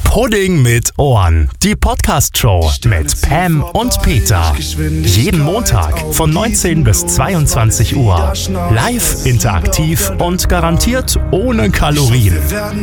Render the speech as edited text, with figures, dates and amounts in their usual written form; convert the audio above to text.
Pudding mit Ohren. Die Podcast-Show mit Pam und Peter. Jeden Montag von 19 bis 22 Uhr. Live, interaktiv und garantiert ohne Kalorien.